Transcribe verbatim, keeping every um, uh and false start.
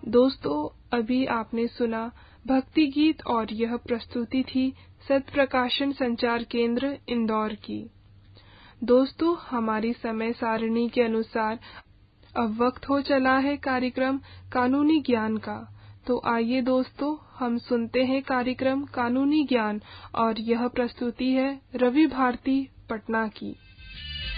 दोस्तों, अभी आपने सुना भक्ति गीत और यह प्रस्तुति थी सत्य प्रकाशन संचार केंद्र इंदौर की। दोस्तों, हमारी समय सारणी के अनुसार अब वक्त हो चला है कार्यक्रम कानूनी ज्ञान का। तो आइए दोस्तों, हम सुनते हैं कार्यक्रम कानूनी ज्ञान और यह प्रस्तुति है रवि भारती पटना की।